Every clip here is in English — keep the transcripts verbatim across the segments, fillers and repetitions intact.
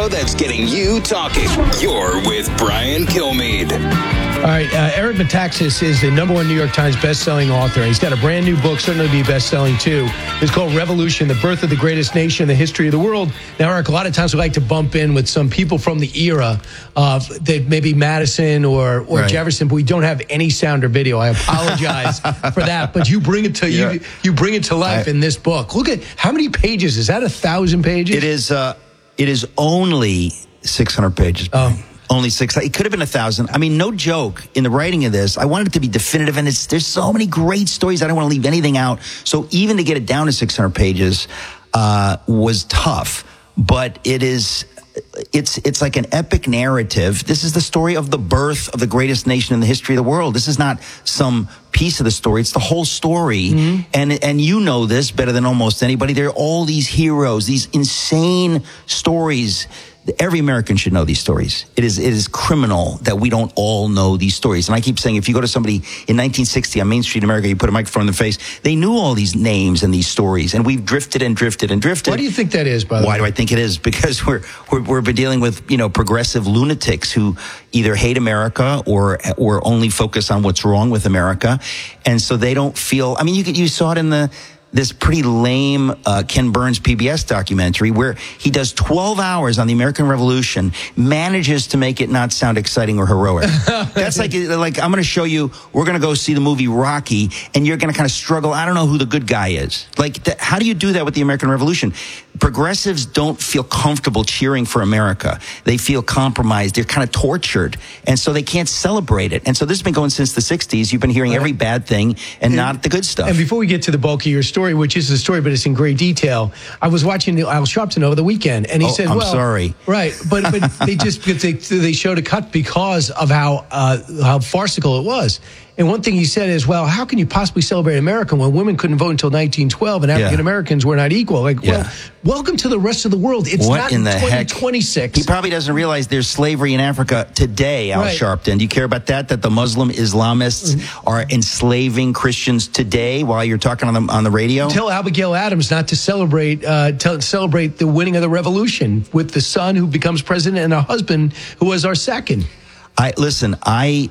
show that's getting you talking. You're with Brian Kilmeade. All right, uh, Eric Metaxas is the number one New York Times best-selling author. He's got a brand new book, certainly be best-selling too. It's called Revolution, the Birth of the Greatest Nation in the History of the World. Now, Eric, a lot of times we like to bump in with some people from the era of that maybe Madison or, or right. Jefferson, but we don't have any sound or video. I apologize for that, but you bring it to yeah. you you bring it to life I, in this book. Look at how many pages. Is that a thousand pages? It is. Uh, it is only six hundred pages. Oh. Only six. It could have been a thousand. I mean, no joke. In the writing of this, I wanted it to be definitive, and it's, there's so many great stories. I don't want to leave anything out. So even to get it down to six hundred pages uh, was tough. But it is, it's it's like an epic narrative. This is the story of the birth of the greatest nation in the history of the world. This is not some piece of the story. It's the whole story. Mm-hmm. And and you know this better than almost anybody. There are all these heroes, these insane stories. Every American should know these stories. It is it is criminal that we don't all know these stories. And I keep saying, if you go to somebody in nineteen sixty on Main Street in America, you put a microphone in their face, they knew all these names and these stories. And we've drifted and drifted and drifted. Why do you think that is, by the Why way? do I think it is? Because we're, we're, we're dealing with, you know, progressive lunatics who either hate America or, or only focus on what's wrong with America. And so they don't feel, I mean, you, you saw it in the, this pretty lame uh, Ken Burns P B S documentary where he does twelve hours on the American Revolution, manages to make it not sound exciting or heroic. That's like, like I'm going to show you, we're going to go see the movie Rocky, and you're going to kind of struggle. I don't know who the good guy is. Like, th- how do you do that with the American Revolution? Progressives don't feel comfortable cheering for America. They feel compromised. They're kind of tortured. And so they can't celebrate it. And so this has been going since the sixties. You've been hearing every bad thing and, and not the good stuff. And before we get to the bulk of your story, which is the story, but it's in great detail, I was watching Al Sharpton over the weekend, and he oh, said, I'm well, sorry. Right, but but they just, because they, they showed a cut because of how uh, how farcical it was. And one thing he said is, well, how can you possibly celebrate America when women couldn't vote until nineteen twelve and African Americans yeah. were not equal? Like, yeah. well, welcome to the rest of the world. It's what not in the twenty twenty-six. Heck? He probably doesn't realize there's slavery in Africa today, Al right. Sharpton. Do you care about that? That the Muslim Islamists mm-hmm. are enslaving Christians today while you're talking on the on the radio? Tell Abigail Adams not to celebrate uh, to celebrate the winning of the revolution with the son who becomes president and a husband who was our second. I listen, I,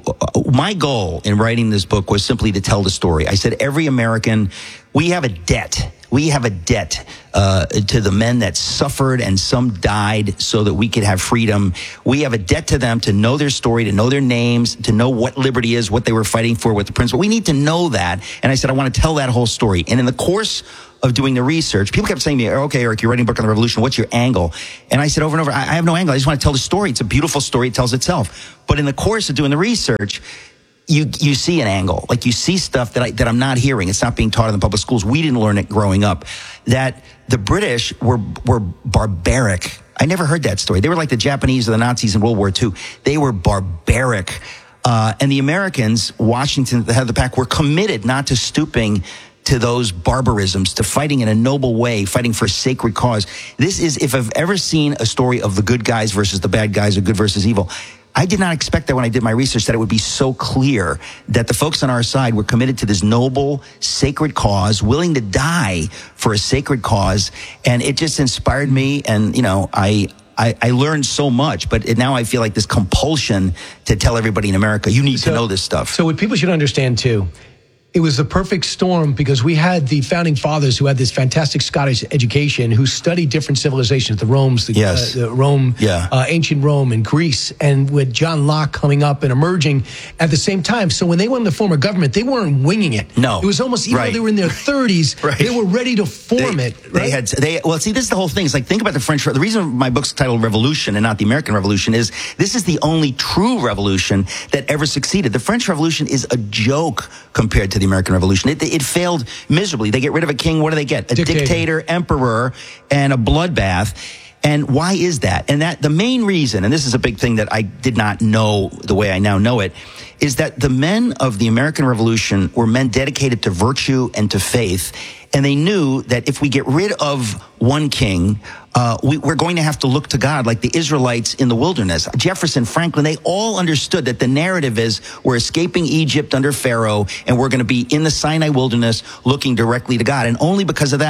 my goal in writing this book was simply to tell the story. I said, every American, we have a debt. We have a debt uh, to the men that suffered and some died so that we could have freedom. We have a debt to them to know their story, to know their names, to know what liberty is, what they were fighting for, what the principle. We need to know that. And I said, I want to tell that whole story. And in the course of doing the research, people kept saying to me, okay, Eric, you're writing a book on the revolution. What's your angle? And I said over and over, I have no angle. I just want to tell the story. It's a beautiful story. It tells itself. But in the course of doing the research, you you see an angle. Like you see stuff that I, that I'm not hearing. It's not being taught in the public schools. We didn't learn it growing up. That the British were were barbaric. I never heard that story. They were like the Japanese or the Nazis in World War Two. They were barbaric. Uh, and the Americans, Washington at the head of the pack, were committed not to stooping to those barbarisms, to fighting in a noble way, fighting for a sacred cause. This is, if I've ever seen a story of the good guys versus the bad guys, or good versus evil, I did not expect that when I did my research, that it would be so clear that the folks on our side were committed to this noble, sacred cause, willing to die for a sacred cause. And it just inspired me. And, you know, I, I, I learned so much, but it, now I feel like this compulsion to tell everybody in America, you need so, to know this stuff. So what people should understand too, it was the perfect storm because we had the founding fathers who had this fantastic Scottish education, who studied different civilizations, the Rome's, the, yes. uh, the Rome, yeah. uh, ancient Rome and Greece, and with John Locke coming up and emerging at the same time. So when they wanted to form a government, they weren't winging it. No, it was almost, even right. though they were in their thirties, right. they were ready to form they, it. Right? They had, they well, see, this is the whole thing. It's like, think about the French. The reason my book's titled Revolution and not the American Revolution is this is the only true revolution that ever succeeded. The French Revolution is a joke compared to the American Revolution. It, it failed miserably. They get rid of a king. What do they get? A dictator, dictator emperor, and a bloodbath. And why is that? And that the main reason, and this is a big thing that I did not know the way I now know it, is that the men of the American Revolution were men dedicated to virtue and to faith. And they knew that if we get rid of one king, uh, we, we're going to have to look to God like the Israelites in the wilderness. Jefferson, Franklin, they all understood that the narrative is we're escaping Egypt under Pharaoh and we're going to be in the Sinai wilderness looking directly to God. And only because of that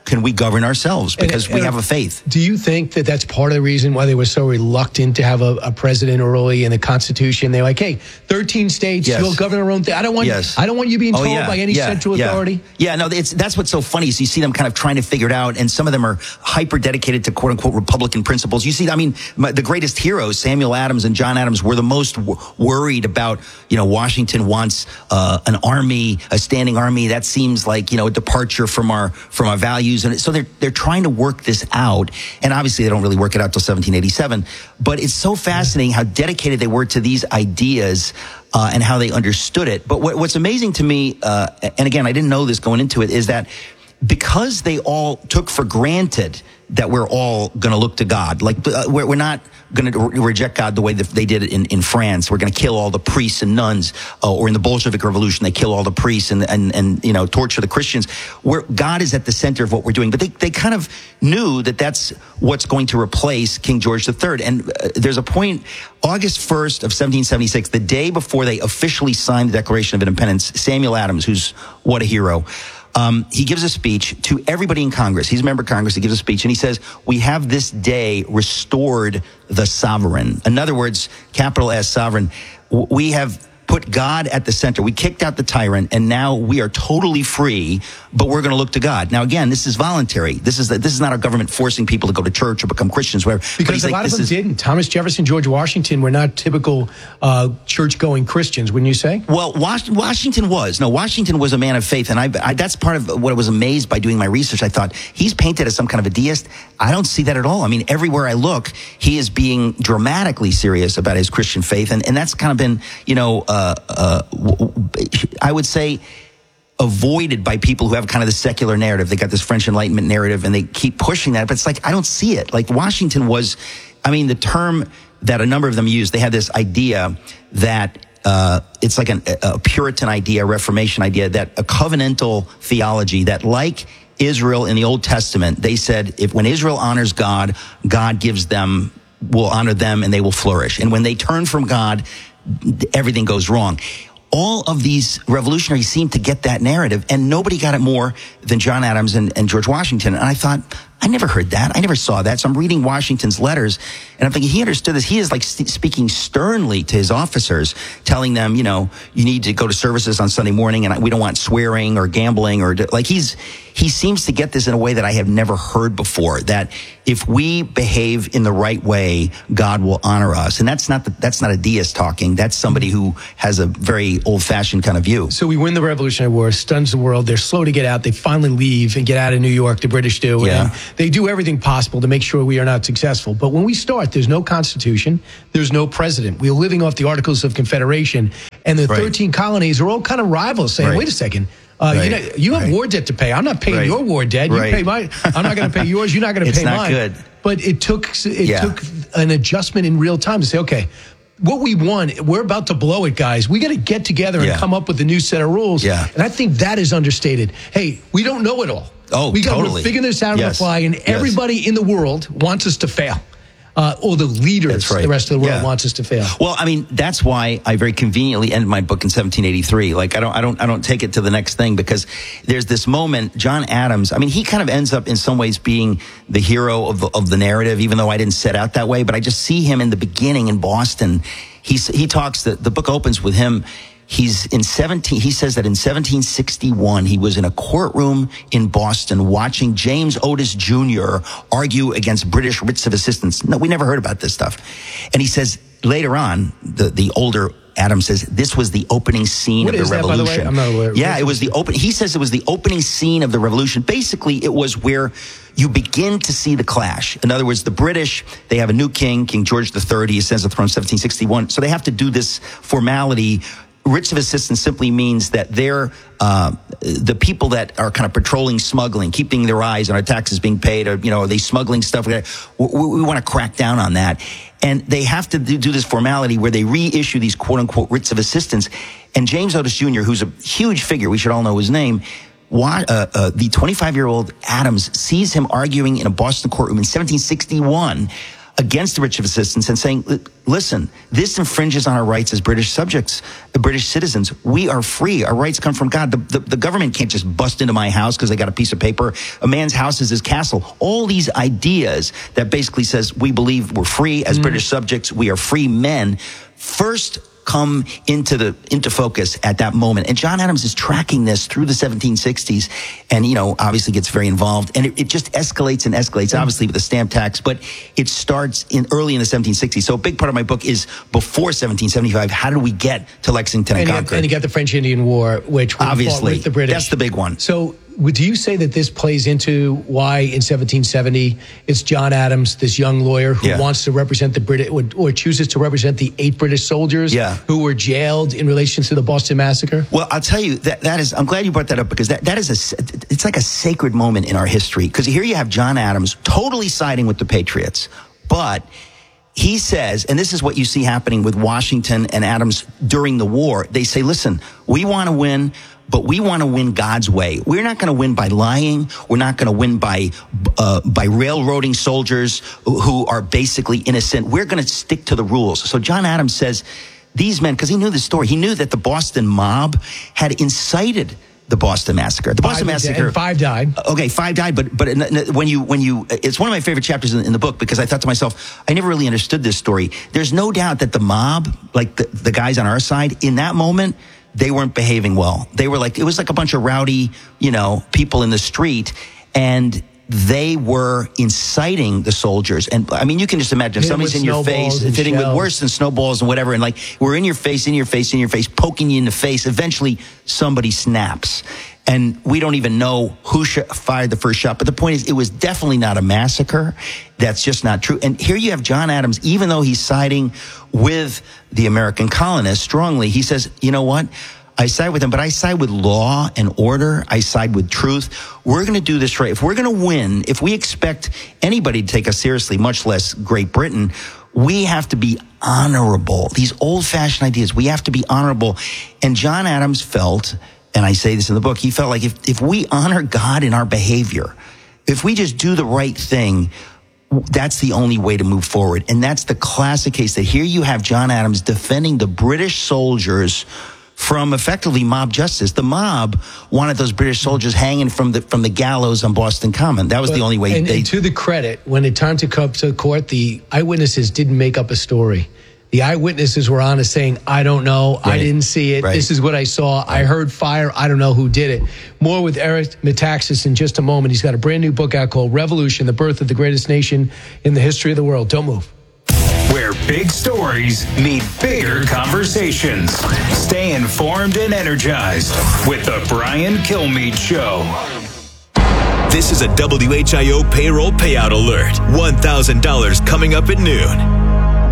can we govern ourselves? Because and, we and have a faith. Do you think that that's part of the reason why they were so reluctant to have a, a president early in the Constitution? They're like, hey, thirteen states, Yes. you'll govern our own thing. I don't want, Yes. I don't want you being Oh, told yeah, by any yeah, central yeah. authority. Yeah, no, it's, that's what's so funny is you see them kind of trying to figure it out, and some of them are hyper dedicated to quote unquote Republican principles. You see, I mean, my, the greatest heroes, Samuel Adams and John Adams, were the most w- worried about, you know, Washington wants uh, an army, a standing army. That seems like, you know, a departure from our from our values, and so they're they're trying to work this out, and obviously they don't really work it out till seventeen eighty-seven. But it's so fascinating how dedicated they were to these ideas. Uh, and how they understood it. But what, what's amazing to me, uh, and again, I didn't know this going into it, is that because they all took for granted that we're all going to look to God, like uh, we're, we're not going to re- reject God the way that they did it in, in France. We're going to kill all the priests and nuns, uh, or in the Bolshevik Revolution, they kill all the priests and and, and you know torture the Christians. Where God is at the center of what we're doing, but they they kind of knew that that's what's going to replace King George the Third. And uh, there's a point, August first of seventeen seventy-six, the day before they officially signed the Declaration of Independence, Samuel Adams, who's what a hero. Um, he gives a speech to everybody in Congress. He's a member of Congress. He gives a speech and he says, we have this day restored the sovereign. In other words, capital S, sovereign. We have put God at the center. We kicked out the tyrant, and now we are totally free, but we're going to look to God. Now, again, this is voluntary. This is the, this is not our government forcing people to go to church or become Christians, whatever. Because a like, lot of them is, didn't. Thomas Jefferson, George Washington were not typical uh, church-going Christians, wouldn't you say? Well, Was- Washington was. No, Washington was a man of faith, and I, I, that's part of what I was amazed by doing my research. I thought, he's painted as some kind of a deist. I don't see that at all. I mean, everywhere I look, he is being dramatically serious about his Christian faith, and, and that's kind of been, you know, uh, uh, I would say, avoided by people who have kind of the secular narrative. They got this French Enlightenment narrative, and they keep pushing that. But it's like, I don't see it. Like Washington was, I mean, the term that a number of them used, they had this idea that uh, it's like an, a Puritan idea, a Reformation idea, that a covenantal theology that, like Israel in the Old Testament, they said, if when Israel honors God, God gives them, will honor them, and they will flourish. And when they turn from God, everything goes wrong. All of these revolutionaries seemed to get that narrative, and nobody got it more than John Adams and, and George Washington. And I thought, I never heard that. I never saw that. So I'm reading Washington's letters, and I'm thinking he understood this. He is like st- speaking sternly to his officers, telling them, you know, you need to go to services on Sunday morning, and we don't want swearing or gambling or like he's he seems to get this in a way that I have never heard before. That if we behave in the right way, God will honor us, and that's not the, that's not a deist talking. That's somebody who has a very old-fashioned kind of view. So we win the Revolutionary War, stuns the world. They're slow to get out. They finally leave and get out of New York. The British do. Yeah. And they do everything possible to make sure we are not successful. But when we start, there's no constitution. There's no president. We're living off the Articles of Confederation. And the Right. thirteen colonies are all kind of rivals saying, Right. wait a second. Uh, Right. you know, you have Right. war debt to pay. I'm not paying Right. your war debt. You Right. pay mine. I'm not going to pay yours. You're not going to It's pay not mine. good. But it took it Yeah. took an adjustment in real time to say, okay, what we won, we're about to blow it, guys. We got to get together and Yeah. come up with a new set of rules. Yeah. And I think that is understated. Hey, we don't know it all. Oh, we got totally. to figure this out on the Yes. fly, and Yes. everybody in the world wants us to fail. Uh, or the leaders, That's right. the rest of the world Yeah. wants us to fail. Well, I mean, that's why I very conveniently ended my book in seventeen eighty-three. Like, I don't, I don't, I don't take it to the next thing, because there's this moment. John Adams, I mean, he kind of ends up in some ways being the hero of the, of the narrative, even though I didn't set out that way. But I just see him in the beginning in Boston. He's, he talks, the, the book opens with him. He's in seventeen, he says that in seventeen sixty-one, he was in a courtroom in Boston watching James Otis Junior argue against British writs of assistance. No, we never heard about this stuff. And he says later on, the, the older Adams says, this was the opening scene What of the is that, by the way? revolution. I'm not aware. Yeah, it was the open, he says it was the opening scene of the revolution. Basically, it was where you begin to see the clash. In other words, the British, they have a new king, King George the Third. He ascends the throne in seventeen sixty-one. So they have to do this formality. Writs of assistance simply means that they're uh, the people that are kind of patrolling smuggling, keeping their eyes on our taxes being paid, or, you know, are they smuggling stuff? We, we, we want to crack down on that. And they have to do, do this formality where they reissue these quote-unquote writs of assistance. And James Otis Junior, who's a huge figure, we should all know his name, why, uh, uh, the twenty-five-year-old Adams sees him arguing in a Boston courtroom in seventeen sixty-one against the British assistance and saying, listen, this infringes on our rights as British subjects, British citizens. We are free. Our rights come from God. The, the, the government can't just bust into my house because they got a piece of paper. A man's house is his castle. All these ideas that basically says we believe we're free as mm. British subjects. We are free men. First come into the into focus at that moment. And John Adams is tracking this through the seventeen sixties and, you know, obviously gets very involved. And it, it just escalates and escalates, mm. obviously, with the stamp tax. But it starts in early in the seventeen sixties. So a big part of my book is before seventeen seventy-five. How did we get to Lexington and, and Concord? And you got the French-Indian War, which we obviously fought with the British. That's the big one. So do you say that this plays into why in seventeen seventy it's John Adams, this young lawyer who yeah. wants to represent the British or, or chooses to represent the eight British soldiers yeah. who were jailed in relation to the Boston Massacre? Well, I'll tell you that that is. I'm glad you brought that up because that that is a. It's like a sacred moment in our history because here you have John Adams totally siding with the Patriots, but he says, and this is what you see happening with Washington and Adams during the war. They say, listen, we want to win, but we want to win God's way. We're not going to win by lying. We're not going to win by uh, by railroading soldiers who are basically innocent. We're going to stick to the rules. So John Adams says, these men, because he knew the story, he knew that the Boston mob had incited the Boston Massacre. The Boston five Massacre. And five died. Okay, five died. But but when you when you, it's one of my favorite chapters in, in the book because I thought to myself, I never really understood this story. There's no doubt that the mob, like the, the guys on our side, in that moment, they weren't behaving well. They were like, it was like a bunch of rowdy, you know, people in the street, and they were inciting the soldiers. And I mean, you can just imagine if somebody's in your face, hitting with worse than snowballs and whatever, and like, we're in your face, in your face, in your face, poking you in the face. Eventually, somebody snaps. And we don't even know who sh- fired the first shot. But the point is, it was definitely not a massacre. That's just not true. And here you have John Adams, even though he's siding with the American colonists strongly, he says, you know what? I side with them, but I side with law and order. I side with truth. We're going to do this right. If we're going to win, if we expect anybody to take us seriously, much less Great Britain, we have to be honorable. These old-fashioned ideas, we have to be honorable. And John Adams felt, and I say this in the book, he felt like if, if we honor God in our behavior, if we just do the right thing, that's the only way to move forward. And that's the classic case that here you have John Adams defending the British soldiers from effectively mob justice. The mob wanted those British soldiers hanging from the from the gallows on Boston Common. That was but, the only way. And, they... and to the credit, when it time to come to court, the eyewitnesses didn't make up a story. The eyewitnesses were honest, saying, I don't know, right. I didn't see it, right. This is what I saw, right. I heard fire, I don't know who did it. More with Eric Metaxas in just a moment. He's got a brand new book out called Revolution, the Birth of the Greatest Nation in the History of the World. Don't move. Where big stories meet bigger conversations. Stay informed and energized with the Brian Kilmeade Show. This is a W H I O payroll payout alert. one thousand dollars coming up at noon.